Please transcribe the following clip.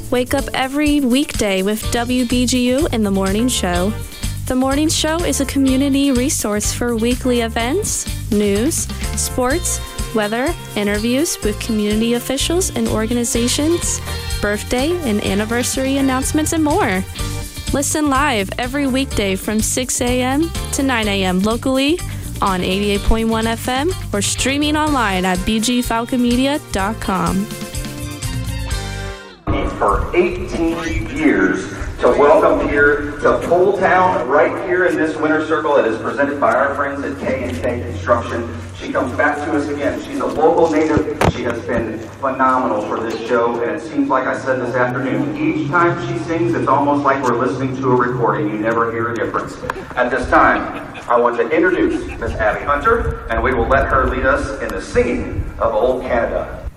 Wake up every weekday with WBGU in the Morning Show. The Morning Show is a community resource for weekly events, news, sports, weather, interviews with community officials and organizations, birthday and anniversary announcements, and more. Listen live every weekday from 6 a.m. to 9 a.m. locally on 88.1 FM or streaming online at bgfalconmedia.com. For 18 years to welcome here to Pole Town, right here in this winter circle that is presented by our friends at K&K Construction. She comes back to us again. She's a local native. She has been phenomenal for this show, and it seems like I said this afternoon, each time she sings, it's almost like we're listening to a recording. You never hear a difference. At this time, I want to introduce Miss Abby Hunter, and we will let her lead us in the singing of Old Canada.